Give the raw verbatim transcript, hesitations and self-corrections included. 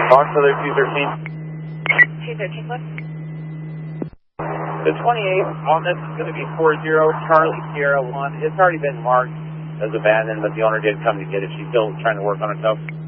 Fox Other two thirteen. two thirteen, what? The twenty-eight on this is going to be four zero Charlie Sierra one. It's already been marked as abandoned, but the owner did come to get it. She's still trying to work on it, though.